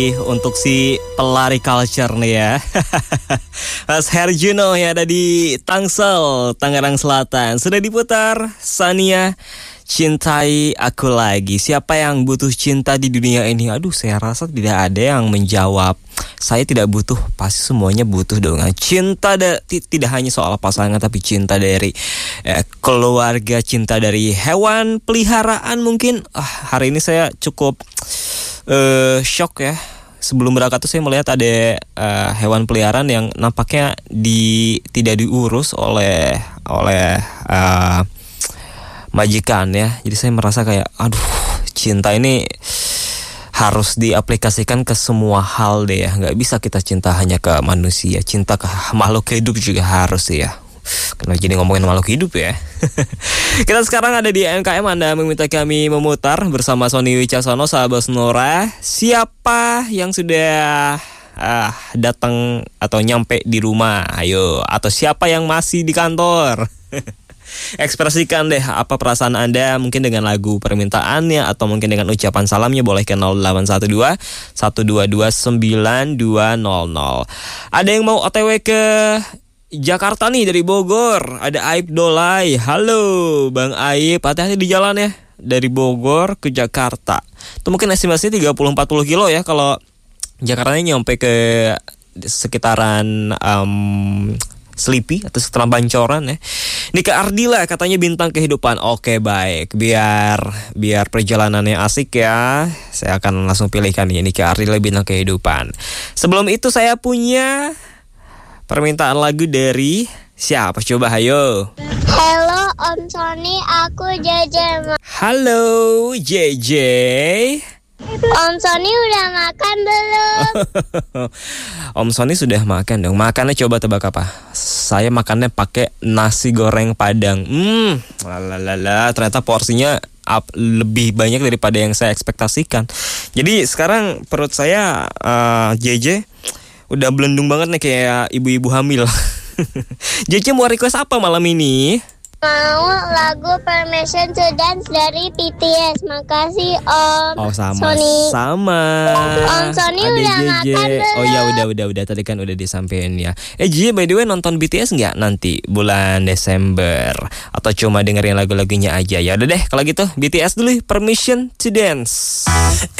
Untuk si pelari culture nih ya. Mas Herjuno yang ada di Tangsel, Tangerang Selatan. Sudah diputar Sania, Cintai Aku Lagi. Siapa yang butuh cinta di dunia ini? Aduh, saya rasa tidak ada yang menjawab saya tidak butuh. Pasti semuanya butuh dong. Cinta tidak hanya soal pasangan, tapi cinta dari keluarga, cinta dari hewan peliharaan mungkin. Hari ini saya cukup shock ya. Sebelum berangkat tuh saya melihat ada hewan peliharaan yang nampaknya tidak diurus oleh majikan ya. Jadi saya merasa kayak aduh, cinta ini harus diaplikasikan ke semua hal deh ya. Nggak bisa kita cinta hanya ke manusia, cinta ke makhluk hidup juga harus ya. Kenapa jadi ngomongin makhluk hidup ya? Kita sekarang ada di MKM. Anda meminta kami memutar bersama Sony Wicaksono, sahabat Nora. Siapa yang sudah datang atau nyampe di rumah? Ayo. Atau siapa yang masih di kantor? Ekspresikan deh apa perasaan Anda, mungkin dengan lagu permintaannya atau mungkin dengan ucapan salamnya. Boleh ke 0812 122 9200. Ada yang mau OTW ke Jakarta nih dari Bogor. Ada Aib Dolai. Halo Bang Aib, hati-hati di jalan ya. Dari Bogor ke Jakarta itu mungkin estimasinya 30-40 kilo ya. Kalau Jakartanya nyampe ke sekitaran Selipi atau setelah Bancoran ya. Nika Ardila katanya bintang kehidupan. Oke baik, biar perjalanannya asik ya, saya akan langsung pilihkan ya Nika Ardila bintang kehidupan. Sebelum itu saya punya permintaan lagu dari siapa? Coba hayo. Halo Om Sony, aku JJ. Halo JJ. Om Sony udah makan belum? Om Sony sudah makan dong. Makannya coba tebak apa? Saya makannya pakai nasi goreng Padang. Ternyata porsinya lebih banyak daripada yang saya ekspektasikan. Jadi sekarang perut saya JJ udah belendung banget nih kayak ibu-ibu hamil. JJ mau request apa malam ini? Mau lagu Permission to Dance dari BTS. Makasih Om. Oh sama Sony. Sama Om Sony udah makan belum? Oh ya udah tadi kan udah disampein ya. JJ by the way nonton BTS nggak nanti bulan Desember atau cuma dengerin lagu-lagunya aja? Ya udah deh kalau gitu BTS dulu Permission to Dance.